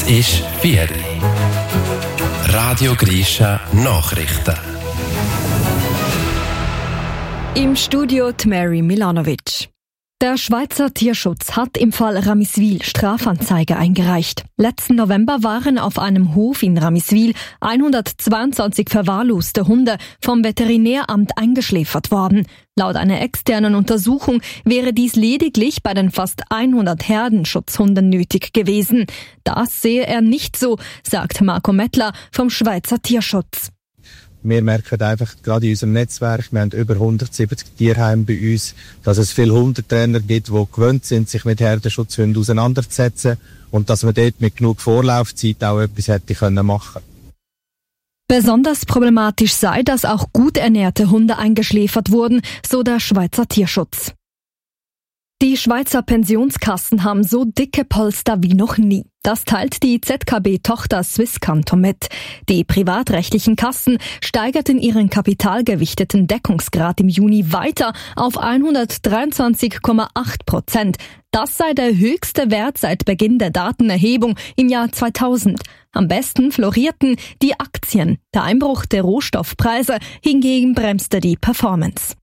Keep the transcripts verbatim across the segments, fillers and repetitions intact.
Es ist vier Uhr. Radio Grisha Nachrichten. Im Studio die Mary Milanovic. Der Schweizer Tierschutz hat im Fall Ramiswil Strafanzeige eingereicht. Letzten November waren auf einem Hof in Ramiswil hundertzweiundzwanzig verwahrloste Hunde vom Veterinäramt eingeschläfert worden. Laut einer externen Untersuchung wäre dies lediglich bei den fast hundert Herdenschutzhunden nötig gewesen. Das sehe er nicht so, sagt Marco Mettler vom Schweizer Tierschutz. Wir merken einfach, gerade in unserem Netzwerk, wir haben über hundertsiebzig Tierheime bei uns, dass es viele Hundetrainer gibt, die gewöhnt sind, sich mit Herdenschutzhunden auseinanderzusetzen und dass man dort mit genug Vorlaufzeit auch etwas hätte können machen. Besonders problematisch sei, dass auch gut ernährte Hunde eingeschläfert wurden, so der Schweizer Tierschutz. Die Schweizer Pensionskassen haben so dicke Polster wie noch nie. Das teilt die Z K B-Tochter Swisscanto mit. Die privatrechtlichen Kassen steigerten ihren kapitalgewichteten Deckungsgrad im Juni weiter auf hundertdreiundzwanzig Komma acht Prozent. Das sei der höchste Wert seit Beginn der Datenerhebung im Jahr zweitausend. Am besten florierten die Aktien. Der Einbruch der Rohstoffpreise hingegen bremste die Performance.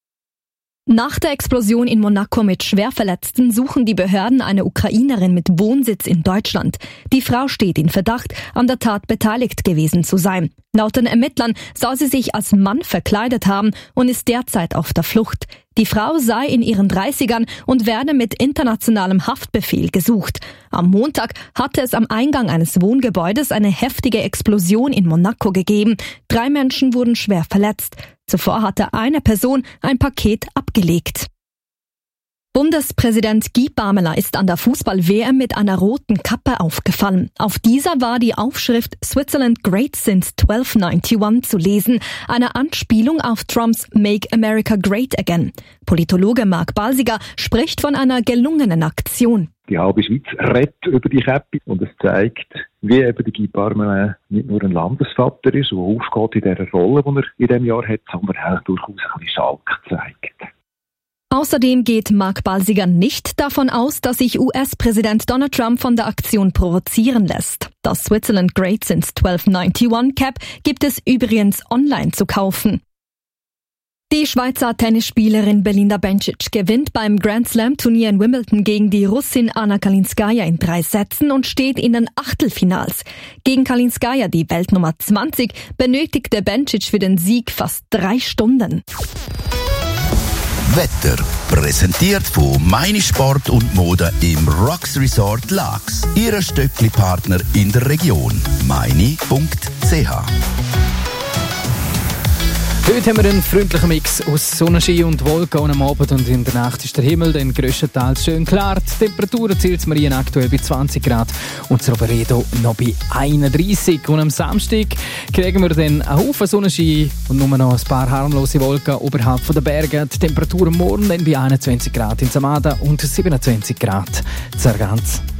Nach der Explosion in Monaco mit Schwerverletzten suchen die Behörden eine Ukrainerin mit Wohnsitz in Deutschland. Die Frau steht in Verdacht, an der Tat beteiligt gewesen zu sein. Laut den Ermittlern soll sie sich als Mann verkleidet haben und ist derzeit auf der Flucht. Die Frau sei in ihren dreißigern und werde mit internationalem Haftbefehl gesucht. Am Montag hatte es am Eingang eines Wohngebäudes eine heftige Explosion in Monaco gegeben. Drei Menschen wurden schwer verletzt. Zuvor hatte eine Person ein Paket abgelegt. Bundespräsident Guy Parmelin ist an der Fußball-W M mit einer roten Kappe aufgefallen. Auf dieser war die Aufschrift Switzerland Great Since zwölf einundneunzig zu lesen, eine Anspielung auf Trumps Make America Great Again. Politologe Marc Balsiger spricht von einer gelungenen Aktion. Die halbe Schweiz redet über die Käppe und es zeigt, wie eben der Guy Parmelin nicht nur ein Landesvater ist, der aufgeht in dieser Rolle, die er in diesem Jahr hat, sondern auch durchaus ein bisschen Schalk zeigt. Außerdem geht Marc Balsiger nicht davon aus, dass sich U S-Präsident Donald Trump von der Aktion provozieren lässt. Das Switzerland Great Since zwölf einundneunzig Cap gibt es übrigens online zu kaufen. Die Schweizer Tennisspielerin Belinda Bencic gewinnt beim Grand Slam Turnier in Wimbledon gegen die Russin Anna Kalinskaya in drei Sätzen und steht in den Achtelfinals. Gegen Kalinskaya, die Weltnummer zwanzig, benötigte Bencic für den Sieg fast drei Stunden. Wetter präsentiert von Meine Sport und Mode im Rocks Resort Laax. Ihre Stöckli-Partner in der Region. meine punkt c h. Heute haben wir einen freundlichen Mix aus Sonnenschein und Wolken am Abend und in der Nacht ist der Himmel dann grösstenteils schön klar. Die Temperatur zählt Marien aktuell bei zwanzig Grad und das Roveredo noch bei einunddreissig. Und am Samstag kriegen wir dann einen Haufen Sonnenschein und nur noch ein paar harmlose Wolken oberhalb der Berge. Die Temperatur am Morgen dann bei einundzwanzig Grad in Samada und siebenundzwanzig Grad in Sargans.